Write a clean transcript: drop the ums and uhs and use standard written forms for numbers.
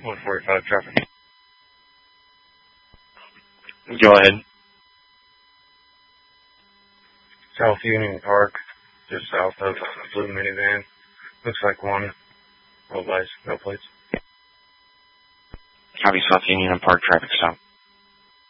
145 traffic. Go ahead. South Union Park, just south of a blue minivan. Looks like one. No lights, no plates. Copy South Union Park traffic stop.